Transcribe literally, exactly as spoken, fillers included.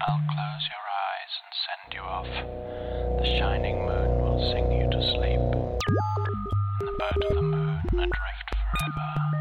I'll close your eyes and send you off. The shining moon will sing you to sleep. In the boat of the moon, adrift forever.